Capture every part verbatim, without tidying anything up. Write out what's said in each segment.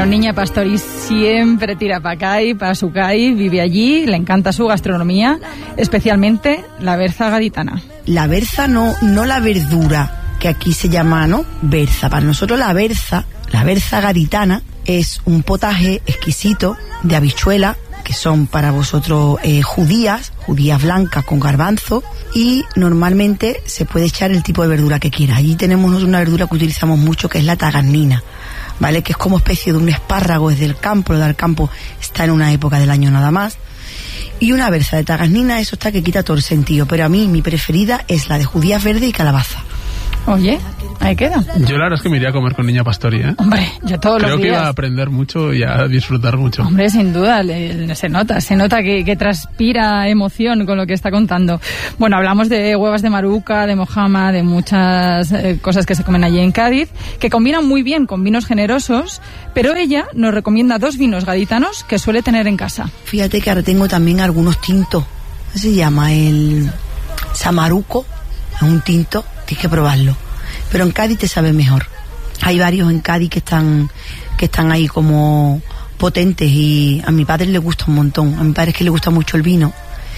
Niña Pastori siempre tira para acá y para su CAI, vive allí, le encanta su gastronomía, especialmente la berza gaditana. La berza no, no la verdura, que aquí se llama, ¿no? Berza. Para nosotros la berza, la berza gaditana, es un potaje exquisito de habichuela, que son para vosotros eh, judías, judías blancas con garbanzo, y normalmente se puede echar el tipo de verdura que quiera. Allí tenemos una verdura que utilizamos mucho, que es la tagarnina, ¿vale? Que es como especie de un espárrago, es del campo, lo del campo está en una época del año nada más. Y una berza de tagarnina, eso está que quita todo el sentido, pero a mí mi preferida es la de judías verde y calabaza. Oye, ahí queda. Yo la verdad es que me iría a comer con Niña Pastori, ¿eh? Hombre, yo todos Creo los días. Creo que iba a aprender mucho y a disfrutar mucho. Hombre, sin duda, le, le, se nota, se nota que, que transpira emoción con lo que está contando. Bueno, hablamos de huevas de maruca, de mojama, de muchas eh, cosas que se comen allí en Cádiz, que combinan muy bien con vinos generosos, pero ella nos recomienda dos vinos gaditanos que suele tener en casa. Fíjate que ahora tengo también algunos tintos. ¿Qué se llama? El Samaruco, es un tinto, tienes que probarlo. Pero en Cádiz te sabe mejor. Hay varios en Cádiz que están que están ahí como potentes, y a mi padre le gusta un montón. A mi padre es que le gusta mucho el vino,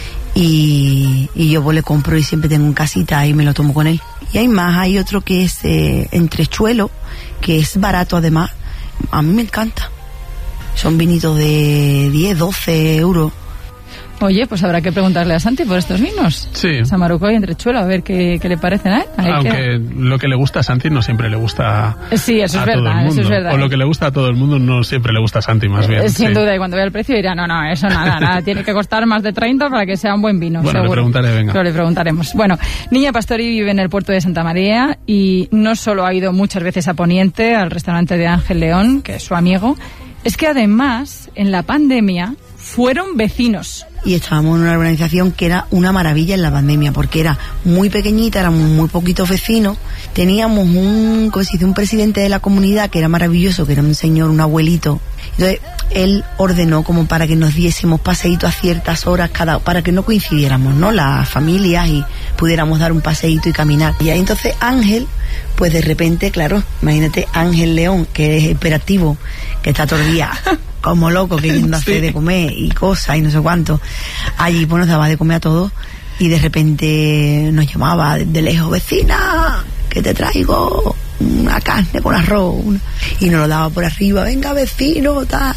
y, y yo pues le compro y siempre tengo en casita y me lo tomo con él. Y hay más, hay otro que es eh, entrechuelo, que es barato además. A mí me encanta. Son vinitos de diez, doce euros. Oye, pues habrá que preguntarle a Santi por estos vinos. Sí. Samaruco y entrechuelo, a ver qué, qué le parecen a él. Ahí Aunque queda. Lo que le gusta a Santi no siempre le gusta sí, eso a es todo verdad, el mundo. eso es verdad. O lo que le gusta a todo el mundo no siempre le gusta a Santi, más bien. Eh, sin sí. duda, y cuando vea el precio dirá, no, no, eso nada, nada, tiene que costar más de treinta para que sea un buen vino. Bueno, seguro. le preguntaré, venga. Pero le preguntaremos. Bueno, Niña Pastori vive en el puerto de Santa María y no solo ha ido muchas veces a Poniente, al restaurante de Ángel León, que es su amigo, es que además, en la pandemia, fueron vecinos. Y estábamos en una organización que era una maravilla en la pandemia, porque era muy pequeñita, éramos muy poquitos vecinos, teníamos un, ¿cómo se dice?, un presidente de la comunidad que era maravilloso, que era un señor, un abuelito. Entonces él ordenó como para que nos diésemos paseíto a ciertas horas cada, para que no coincidiéramos, ¿no?, las familias, y pudiéramos dar un paseíto y caminar. Y ahí entonces Ángel, pues de repente, claro, imagínate Ángel León, que es hiperactivo, que está todo el día como loco queriendo hacer sí. de comer y cosas y no sé cuánto. Allí pues nos daba de comer a todos, y de repente nos llamaba de lejos: vecina, que te traigo una carne con arroz, una... y nos lo daba por arriba: venga vecino, tal.